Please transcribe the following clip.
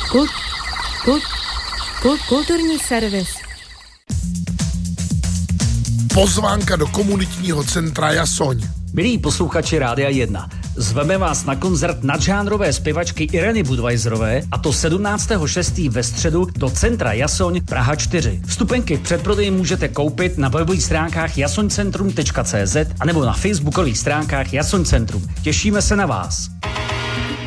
Kulturní servis. Pozvánka do komunitního centra Jasoň. Milí posluchači Rádia 1, zveme vás na koncert nadžánrové zpěvačky Ireny Budweiserové, a to 17.6. ve středu do centra Jasoň Praha 4. Vstupenky v předprodeji můžete koupit na webových stránkách jasoňcentrum.cz a nebo na facebookových stránkách Jasoň Centrum. Těšíme se na vás.